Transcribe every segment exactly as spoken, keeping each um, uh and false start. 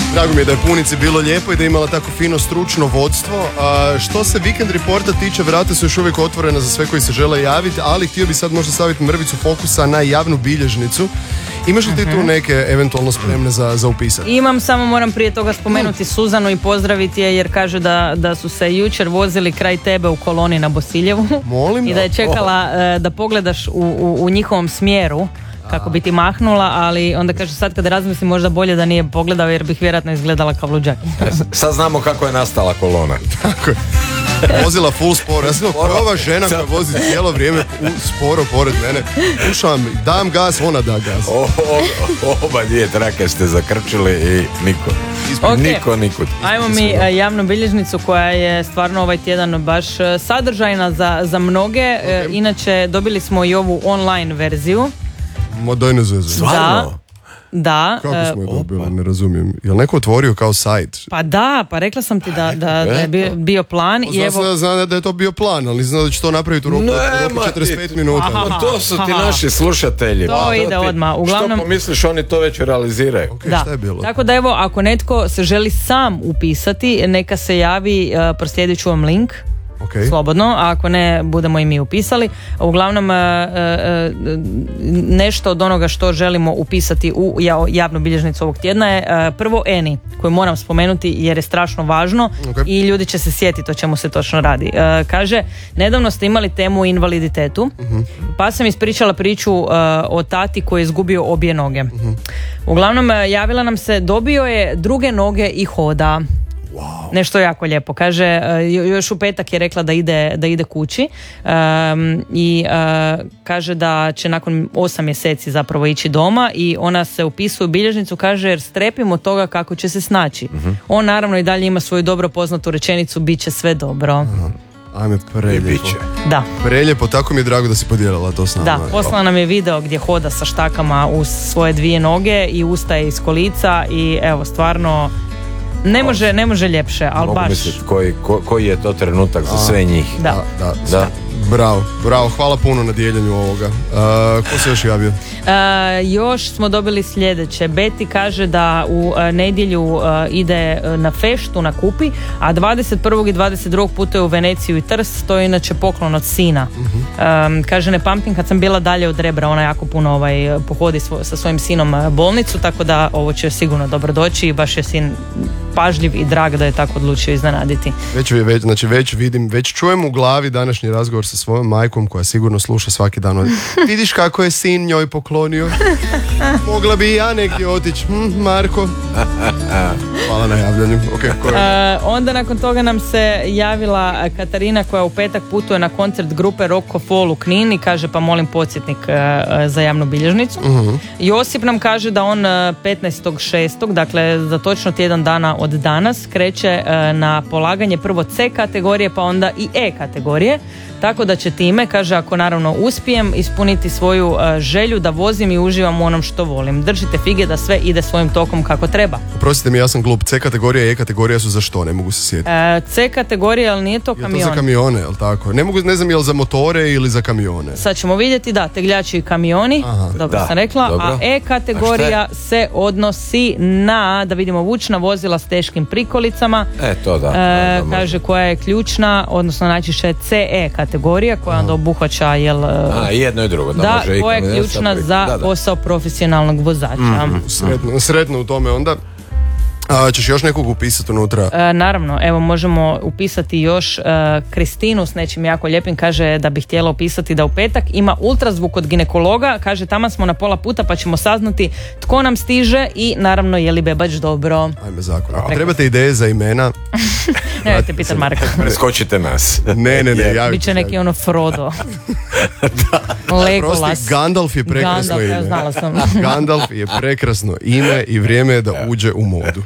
Drago mi je da je Punici bilo lijepo i da je imala tako fino stručno vodstvo. A, što se Weekend Reporta tiče, vrata su još uvijek otvorena za sve koji se žele javiti, ali htio bi sad možda staviti mrvicu fokusa na javnu bilježnicu. Imaš li ti tu neke eventualno spremne za, za upisati? Imam, samo moram prije toga spomenuti Suzanu i pozdraviti je jer kaže da, da su se jučer vozili kraj tebe u koloni na Bosiljevu. Molim? I da je čekala uh, da pogledaš u, u, u njihovom smjeru kako bi ti mahnula, ali onda kaže sad kada razmislim možda bolje da nije pogledao jer bih vjerojatno izgledala kao luđak. Sad znamo kako je nastala kolona. Tako je. Vozila full sporo. Ja sam ova žena koja vozi cijelo vrijeme sporo pored mene. Slušam, dam gas, ona da gas. O, o, oba dvije trake ste zakrčili i niko. Okay. Niko, nikud. Ajmo mi javnu bilježnicu koja je stvarno ovaj tjedan baš sadržajna za, za mnoge. Okay. Inače, dobili smo i ovu online verziju. Ma daj ne zezaj. Da, da. Kako smo je dobili, ne razumijem. Je li neko otvorio kao sajt? Pa da, pa rekla sam ti da, da, da je bio, bio plan. Zna, evo... zna da je to bio plan, ali zna da će to napraviti u roku, roku četrdeset pet minuta. Aha, to su ti aha. naši slušatelji. To pa, ide ti, odmah. Uglavnom... Što pomisliš, oni to već realiziraju. Okay, da. Šta je bilo? Tako da evo, ako netko se želi sam upisati, neka se javi, uh, proslijedit ću vam link. Okay. Slobodno, a ako ne budemo i mi upisali. Uglavnom nešto od onoga što želimo upisati u javnu bilježnicu ovog tjedna je prvo Eni, koju moram spomenuti jer je strašno važno. Okay. I ljudi će se sjetiti o čemu se točno radi. Kaže, nedavno ste imali temu o invaliditetu, uh-huh. pa sam ispričala priču o tati koji je izgubio obje noge. Uh-huh. Uglavnom javila nam se, dobio je druge noge i hoda. Wow. Nešto jako lijepo. Kaže, još u petak je rekla da ide, da ide kući um, i uh, kaže da će nakon osam mjeseci zapravo ići doma i ona se upisuje u bilježnicu, kaže jer strepimo od toga kako će se snaći. Uh-huh. On naravno i dalje ima svoju dobro poznatu rečenicu, bit će sve dobro. Uh-huh. Ajme, preljepo. Da. Preljepo, tako mi je drago da si podijelila to s nama. Da, poslala nam je video gdje hoda sa štakama uz svoje dvije noge i ustaje iz kolica i evo, stvarno Ne može, ne može ljepše, ali mogu baš... misliti koji, ko, koji je to trenutak za sve njih. Da. Da, da, da. Bravo, bravo, hvala puno na dijeljenju ovoga. Uh, ko se još javio? Uh, još smo dobili sljedeće. Beti kaže da u uh, nedjelju uh, ide na feštu na Kupi, a dvadeset prvog i dvadeset drugog putuje u Veneciju i Trst, to je inače poklon od sina. Uh-huh. Um, kaže, ne pamtim kad sam bila dalje od Rebra, ona jako puno ovaj, pohodi svo, sa svojim sinom bolnicu, tako da ovo će sigurno dobro doći i baš je sin pažljiv i drag da je tako odlučio iznenaditi. Već, već, znači već vidim, već čujem u glavi današnji razgovor sa svojom majkom koja sigurno sluša svaki dan. Vidiš kako je sin njoj poklonio? Mogla bi i ja negdje otići. Hm, Marko. Hvala na javljanju. Okay, uh, onda nakon toga nam se javila Katarina koja u petak putuje na koncert grupe Rocco Fall u Knin i kaže pa molim podsjetnik uh, za javnu bilježnicu. Uh-huh. Josip nam kaže da on petnaestog šestog dakle za točno tjedan dana od danas kreće uh, na polaganje prvo C kategorije pa onda i E kategorije. Tako da će time, kaže, ako naravno uspijem ispuniti svoju uh, želju da vozim i uživam u onom što volim. Držite fige da sve ide svojim tokom kako treba. Oprostite mi, ja sam glup. C kategorija i E kategorija su za što? Ne mogu se sjetiti. Uh, C kategorija, ali nije to kamion. Je to za kamione, jel tako? Ne mogu, ne znam, jel za motore ili za kamione? Sad ćemo vidjeti, da, tegljači i kamioni. Aha. Dobro da, sam rekla. Dobro. A E kategorija a se odnosi na, da vidimo, vučna vozila s teškim prikolicama. E, to da. Uh, da kaže koja je ključna, odnosno najčešće C E kategorija. kategorija koja onda obuhvaća jel, a, jedno i drugo, da, da može koja je ključna za da, da. posao profesionalnog vozača. Mm, sretno, sretno u tome onda. A, ćeš još nekog upisati unutra? E, naravno, evo možemo upisati još e, Kristinu s nečim jako lijepim, kaže da bi htjela upisati da u petak ima ultrazvuk od ginekologa, kaže tamo smo na pola puta pa ćemo saznati tko nam stiže i naravno je li bebač dobro. Ajme zakon. Ako trebate ideje za imena... Nemojte pitan Marka. Preskočite nas. Ne, ne, ne. Ja, biće neki ono Frodo. Da. Legolas. Prosti, Gandalf je prekrasno Gandalf, ime. Ja znala sam. Gandalf je prekrasno ime i vrijeme je da uđe u modu.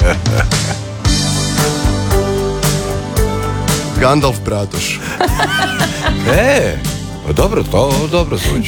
Gandalf Bratoš. E, dobro, to dobro zvuči.